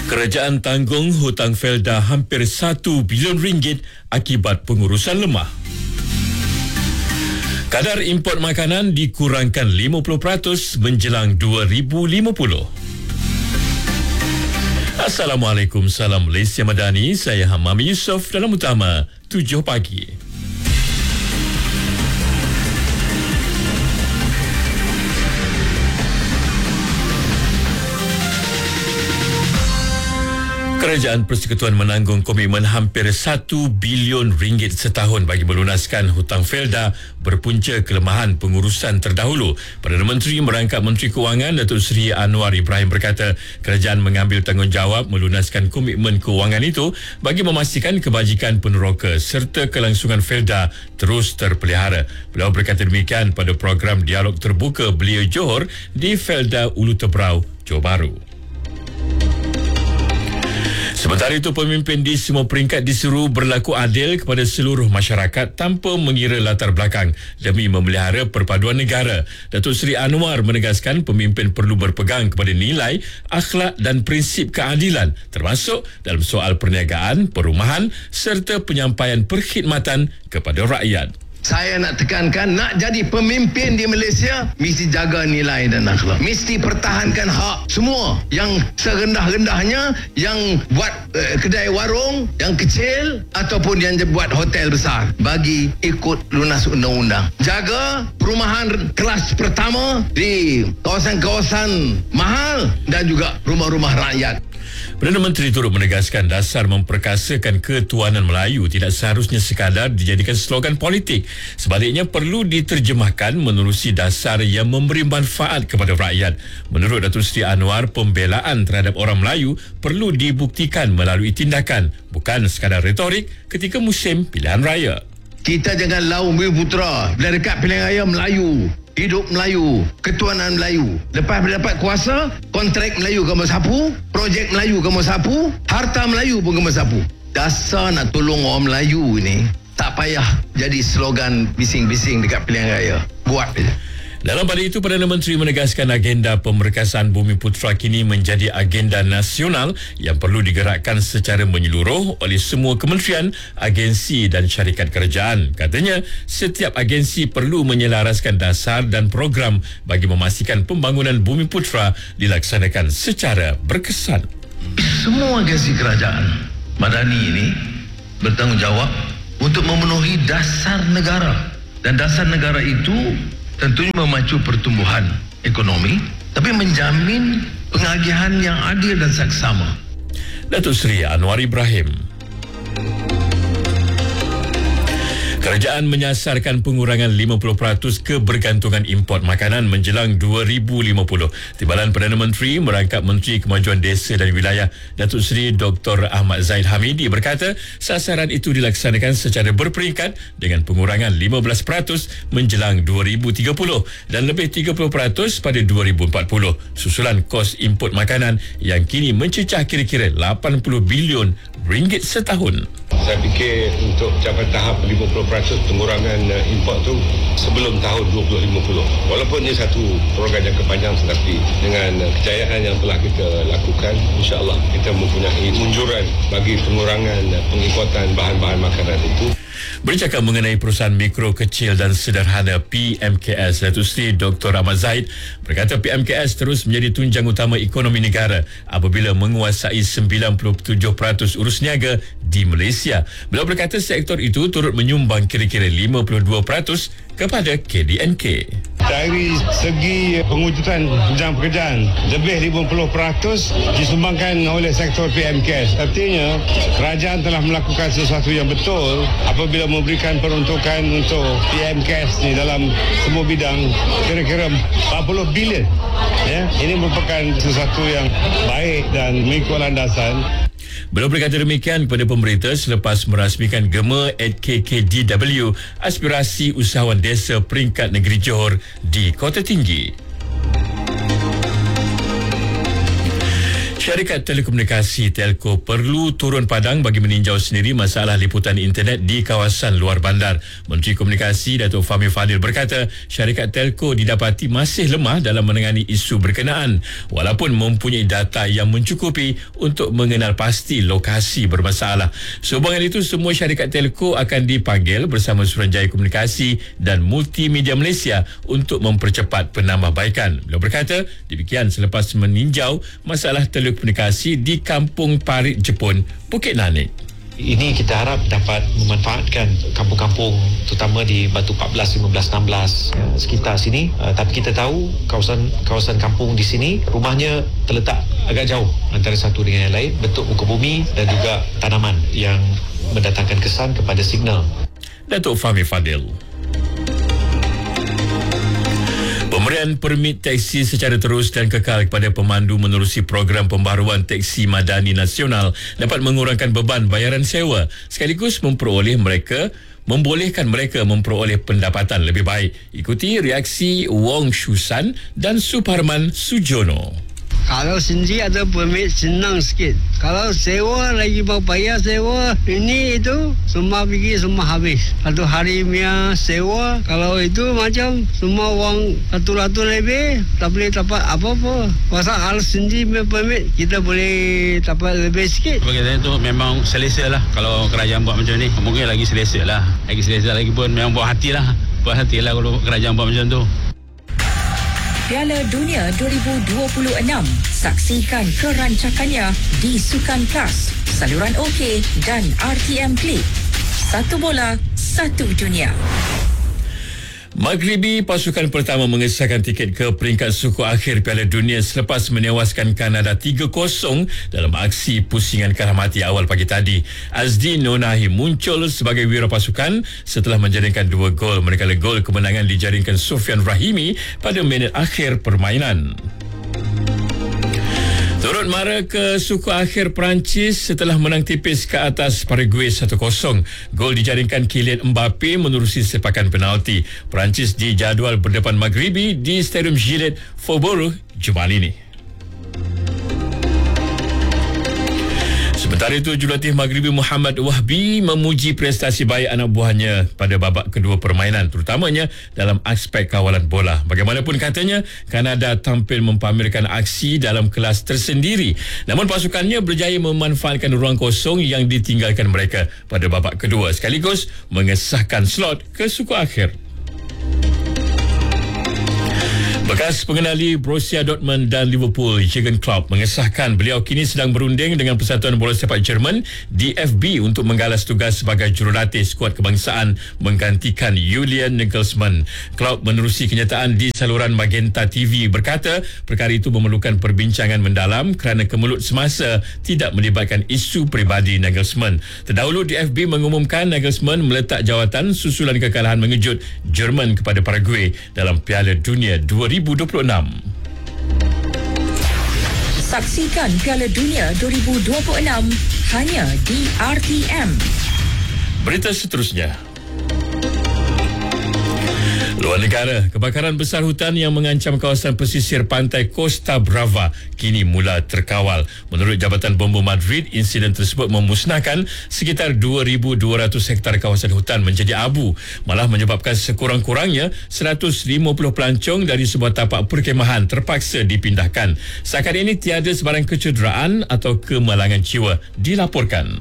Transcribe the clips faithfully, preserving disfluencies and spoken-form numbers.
Kerajaan tanggung hutang Felda hampir satu bilion ringgit akibat pengurusan lemah. Kadar import makanan dikurangkan lima puluh peratus menjelang dua ribu lima puluh. Assalamualaikum, salam Malaysia Madani. Saya Hamami Yusof dalam utama tujuh pagi. Kerajaan Persekutuan menanggung komitmen hampir satu bilion ringgit setahun bagi melunaskan hutang Felda berpunca kelemahan pengurusan terdahulu. Perdana Menteri merangkap Menteri Kewangan Datuk Seri Anwar Ibrahim berkata kerajaan mengambil tanggungjawab melunaskan komitmen kewangan itu bagi memastikan kebajikan peneroka serta kelangsungan Felda terus terpelihara. Beliau berkata demikian pada program Dialog Terbuka Belia Johor di Felda Ulu Tebrau, Johor Bahru. Sementara itu, pemimpin di semua peringkat diseru berlaku adil kepada seluruh masyarakat tanpa mengira latar belakang demi memelihara perpaduan negara. Datuk Seri Anwar menegaskan pemimpin perlu berpegang kepada nilai, akhlak dan prinsip keadilan termasuk dalam soal perniagaan, perumahan serta penyampaian perkhidmatan kepada rakyat. Saya nak tekankan, nak jadi pemimpin di Malaysia, mesti jaga nilai dan akhlak. Mesti pertahankan hak semua yang serendah-rendahnya, yang buat uh, kedai warung, yang kecil ataupun yang buat hotel besar. Bagi ikut lunas undang-undang. Jaga perumahan kelas pertama di kawasan-kawasan mahal dan juga rumah-rumah rakyat. Perdana Menteri turut menegaskan dasar memperkasakan ketuanan Melayu tidak seharusnya sekadar dijadikan slogan politik. Sebaliknya perlu diterjemahkan menerusi dasar yang memberi manfaat kepada rakyat. Menurut Datuk Seri Anwar, pembelaan terhadap orang Melayu perlu dibuktikan melalui tindakan, bukan sekadar retorik ketika musim pilihan raya. Kita jangan lau bumi putera bila dekat pilihan raya Melayu. Hidup Melayu, ketuanan Melayu. Lepas mendapat kuasa, kontrak Melayu kamu sapu, projek Melayu kamu sapu, harta Melayu pun kamu sapu. Dasar nak tolong orang Melayu ni, tak payah jadi slogan bising-bising dekat pilihan raya. Buat je. Dalam pada itu, Perdana Menteri menegaskan agenda pemerkasaan Bumi Putera kini menjadi agenda nasional yang perlu digerakkan secara menyeluruh oleh semua kementerian, agensi dan syarikat kerajaan. Katanya, setiap agensi perlu menyelaraskan dasar dan program bagi memastikan pembangunan Bumi Putera dilaksanakan secara berkesan. Semua agensi kerajaan madani ini bertanggungjawab untuk memenuhi dasar negara. Dan dasar negara itu tentunya memacu pertumbuhan ekonomi, tapi menjamin pengagihan yang adil dan saksama. Datuk Seri Anwar Ibrahim. Kerajaan menyasarkan pengurangan lima puluh peratus kebergantungan import makanan menjelang dua ribu lima puluh. Timbalan Perdana Menteri merangkap Menteri Kemajuan Desa dan Wilayah Datuk Seri Doktor Ahmad Zahid Hamidi berkata sasaran itu dilaksanakan secara berperingkat dengan pengurangan lima belas peratus menjelang dua ribu tiga puluh dan lebih tiga puluh peratus pada dua ribu empat puluh. Susulan kos import makanan yang kini mencecah kira-kira lapan puluh bilion ringgit setahun. Saya fikir untuk capai tahap lima puluh peratus pengurangan uh, import tu sebelum tahun dua ribu lima puluh. Walaupun ini satu program jangka panjang, tetapi dengan uh, kejayaan yang telah kita lakukan, insya-Allah kita mempunyai unjuran bagi pengurangan uh, pengimportan bahan-bahan makanan itu. Bercakap mengenai perusahaan mikro, kecil dan sederhana P M K S, Datuk Seri Doktor Ahmad Zahid berkata P M K S terus menjadi tunjang utama ekonomi negara apabila menguasai sembilan puluh tujuh peratus urus niaga di Malaysia. Beliau berkata sektor itu turut menyumbang kira-kira lima puluh dua peratus kepada K D N K. Dari segi pengujutan jam pekerjaan, lebih lima puluh peratus disumbangkan oleh sektor P M K S. Artinya, kerajaan telah melakukan sesuatu yang betul apabila memberikan peruntukan untuk P M K S ni dalam semua bidang kira-kira empat puluh bilion. Ya, ini merupakan sesuatu yang baik dan mengikut landasan. Beliau berkata demikian kepada pemerintah selepas merasmikan Gema at K K D W Aspirasi Usahawan Desa Peringkat Negeri Johor di Kota Tinggi. Syarikat telekomunikasi Telco perlu turun padang bagi meninjau sendiri masalah liputan internet di kawasan luar bandar. Menteri Komunikasi Datuk Fahmi Fadil berkata, syarikat Telco didapati masih lemah dalam menangani isu berkenaan walaupun mempunyai data yang mencukupi untuk mengenal pasti lokasi bermasalah. Sehubungan itu, semua syarikat Telco akan dipanggil bersama Suruhanjaya Komunikasi dan Multimedia Malaysia untuk mempercepat penambahbaikan. Beliau berkata, demikian selepas meninjau masalah telekomunikasi di Kampung Parit Jepun, Bukit Nanik. Ini kita harap dapat memanfaatkan kampung-kampung terutama di Batu empat belas, lima belas, enam belas ya, sekitar sini. Uh, tapi kita tahu kawasan kawasan kampung di sini rumahnya terletak agak jauh antara satu dengan yang lain, bentuk muka bumi dan juga tanaman yang mendatangkan kesan kepada signal. Datuk Fahmi Fadil. Pemberian permit teksi secara terus dan kekal kepada pemandu menerusi program pembaharuan teksi madani nasional dapat mengurangkan beban bayaran sewa sekaligus memperoleh mereka membolehkan mereka memperoleh pendapatan lebih baik. Ikuti reaksi Wong Shusan dan Suparman Sujono. Kalau sendiri ada permit senang sikit. Kalau sewa lagi mau bayar sewa, ini itu semua pergi semua habis. Satu hari punya sewa, kalau itu macam semua wang satu ratus lebih, tak boleh dapat apa-apa. Pasal kalau sendiri punya permit, kita boleh dapat lebih sikit. Bagi saya itu memang selesa lah kalau kerajaan buat macam ni. Mungkin lagi selesa lah. Lagi selesa lagi pun memang buat hati lah. Buat hati lah kalau kerajaan buat macam tu. Piala Dunia dua ribu dua puluh enam. Saksikan kerancakannya di Sukan Plus, saluran OK dan R T M Klik. Satu bola, satu dunia. Maghribi, pasukan pertama mengesahkan tiket ke peringkat suku akhir Piala Dunia selepas menewaskan Kanada tiga kosong dalam aksi pusingan kalah mati awal pagi tadi. Azdi Nonahi muncul sebagai wira pasukan setelah menjaringkan dua gol. Manakala gol kemenangan dijaringkan Sofian Rahimi pada minit akhir permainan. Turut mara ke suku akhir Perancis setelah menang tipis ke atas Paraguay satu kosong. Gol dijaringkan Kylian Mbappe menerusi sepakan penalti. Perancis dijadual berdepan Maghribi di Stadium Gillette Faubourg Jumaat ini. Sementara itu, jurulatih Maghribi Muhammad Wahbi memuji prestasi baik anak buahnya pada babak kedua permainan, terutamanya dalam aspek kawalan bola. Bagaimanapun katanya, Kanada tampil mempamerkan aksi dalam kelas tersendiri. Namun pasukannya berjaya memanfaatkan ruang kosong yang ditinggalkan mereka pada babak kedua sekaligus mengesahkan slot ke suku akhir. Bekas pengenali Borussia Dortmund dan Liverpool, Jurgen Klopp mengesahkan beliau kini sedang berunding dengan Persatuan Bola Sepak Jerman D F B untuk menggalas tugas sebagai jurulatih skuad kebangsaan menggantikan Julian Nagelsmann. Klopp menerusi kenyataan di saluran Magenta T V berkata perkara itu memerlukan perbincangan mendalam kerana kemelut semasa tidak melibatkan isu peribadi Nagelsmann. Terdahulu D F B mengumumkan Nagelsmann meletak jawatan susulan kekalahan mengejut Jerman kepada Paraguay dalam Piala Dunia dua ribu dua puluh enam. Saksikan Piala Dunia dua ribu dua puluh enam hanya di R T M. Berita seterusnya. Luar negara, kebakaran besar hutan yang mengancam kawasan pesisir pantai Costa Brava kini mula terkawal. Menurut Jabatan Bomba Madrid, insiden tersebut memusnahkan sekitar dua ribu dua ratus hektar kawasan hutan menjadi abu, malah menyebabkan sekurang-kurangnya seratus lima puluh pelancong dari sebuah tapak perkemahan terpaksa dipindahkan. Setakat ini tiada sebarang kecederaan atau kemalangan jiwa dilaporkan.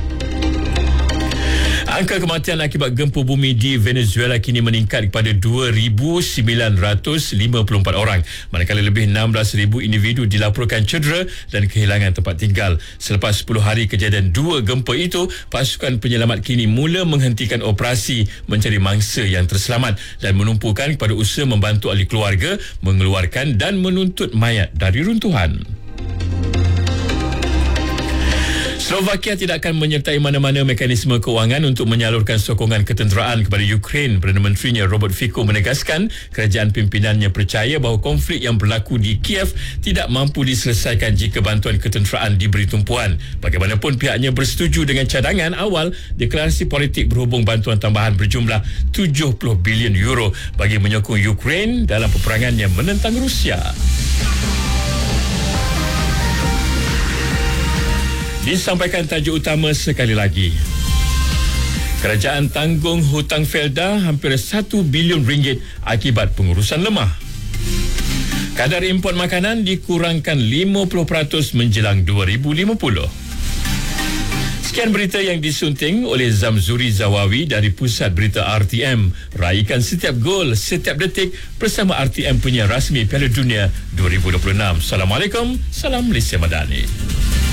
Angka kematian akibat gempa bumi di Venezuela kini meningkat kepada dua ribu sembilan ratus lima puluh empat orang, manakala lebih enam belas ribu individu dilaporkan cedera dan kehilangan tempat tinggal. Selepas sepuluh hari kejadian dua gempa itu, pasukan penyelamat kini mula menghentikan operasi mencari mangsa yang terselamat dan menumpukan kepada usaha membantu ahli keluarga mengeluarkan dan menuntut mayat dari runtuhan. Slovakia tidak akan menyertai mana-mana mekanisme kewangan untuk menyalurkan sokongan ketenteraan kepada Ukraine. Perdana Menterinya Robert Fico menegaskan kerajaan pimpinannya percaya bahawa konflik yang berlaku di Kiev tidak mampu diselesaikan jika bantuan ketenteraan diberi tumpuan. Bagaimanapun pihaknya bersetuju dengan cadangan awal deklarasi politik berhubung bantuan tambahan berjumlah tujuh puluh bilion euro bagi menyokong Ukraine dalam peperangan yang menentang Rusia. Disampaikan tajuk utama sekali lagi. Kerajaan tanggung hutang Felda hampir satu bilion ringgit akibat pengurusan lemah. Kadar import makanan dikurangkan lima puluh peratus menjelang dua ribu lima puluh. Sekian berita yang disunting oleh Zamzuri Zawawi dari Pusat Berita R T M. Raikan setiap gol, setiap detik bersama R T M punya rasmi Piala Dunia dua ribu dua puluh enam. Assalamualaikum, salam Malaysia Madani.